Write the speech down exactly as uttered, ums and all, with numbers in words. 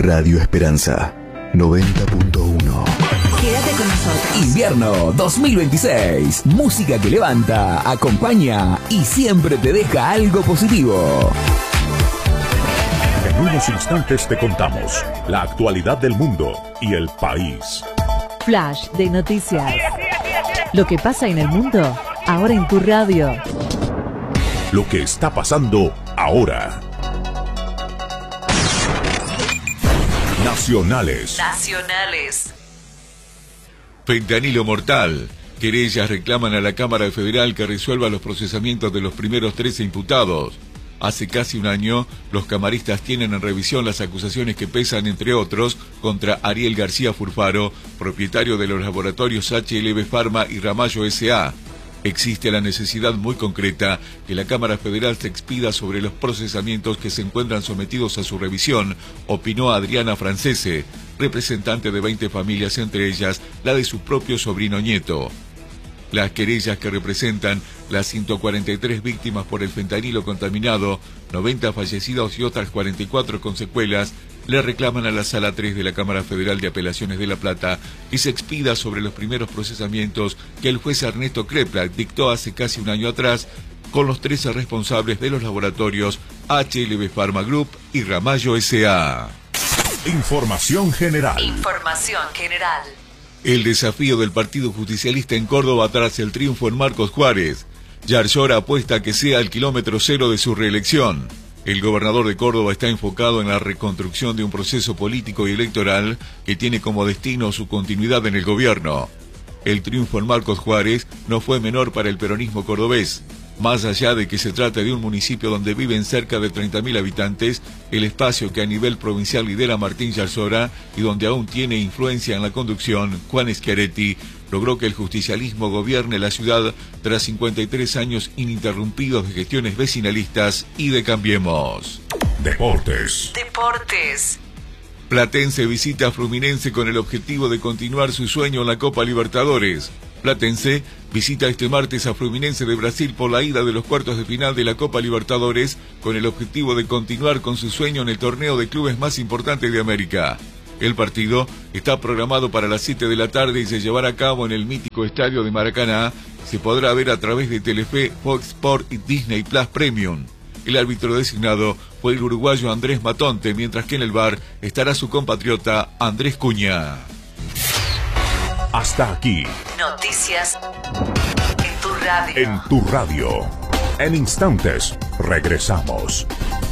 Radio Esperanza noventa punto uno. Quédate con nosotros. Invierno dos mil veintiséis. Música que levanta, acompaña y siempre te deja algo positivo. En unos instantes te contamos la actualidad del mundo y el país. Flash de noticias. Lo que pasa en el mundo, ahora en tu radio. Lo que está pasando ahora. Nacionales. Nacionales. Fentanilo mortal. Querellas reclaman a la Cámara Federal que resuelva los procesamientos de los primeros trece imputados. Hace casi un año, los camaristas tienen en revisión las acusaciones que pesan, entre otros, contra Ariel García Furfaro, propietario de los laboratorios H L B Pharma y Ramallo S A Existe la necesidad muy concreta que la Cámara Federal se expida sobre los procesamientos que se encuentran sometidos a su revisión, opinó Adriana Francese, representante de veinte familias, entre ellas la de su propio sobrino nieto. Las querellas, que representan las ciento cuarenta y tres víctimas por el fentanilo contaminado, noventa fallecidos y otras cuarenta y cuatro con secuelas, le reclaman a la Sala tres de la Cámara Federal de Apelaciones de La Plata que se expida sobre los primeros procesamientos que el juez Ernesto Kreplak dictó hace casi un año atrás con los trece responsables de los laboratorios H L B Pharma Group y Ramallo S A Información general. Información general. El desafío del Partido Justicialista en Córdoba tras el triunfo en Marcos Juárez. Yarlora apuesta a que sea el kilómetro cero de su reelección. El gobernador de Córdoba está enfocado en la reconstrucción de un proceso político y electoral que tiene como destino su continuidad en el gobierno. El triunfo en Marcos Juárez no fue menor para el peronismo cordobés. Más allá de que se trata de un municipio donde viven cerca de treinta mil habitantes, el espacio que a nivel provincial lidera Martín Yarlora y donde aún tiene influencia en la conducción, Juan Schiaretti, logró que el justicialismo gobierne la ciudad tras cincuenta y tres años ininterrumpidos de gestiones vecinalistas y de Cambiemos. Deportes. Deportes. Platense visita a Fluminense con el objetivo de continuar su sueño en la Copa Libertadores. Platense visita este martes a Fluminense de Brasil por la ida de los cuartos de final de la Copa Libertadores con el objetivo de continuar con su sueño en el torneo de clubes más importante de América. El partido está programado para las siete de la tarde y se llevará a cabo en el mítico estadio de Maracaná. Se podrá ver a través de Telefe, Fox Sport y Disney Plus Premium. El árbitro designado fue el uruguayo Andrés Matonte, mientras que en el V A R estará su compatriota Andrés Cuña. Hasta aquí. Noticias en tu radio. En tu radio. En instantes, regresamos.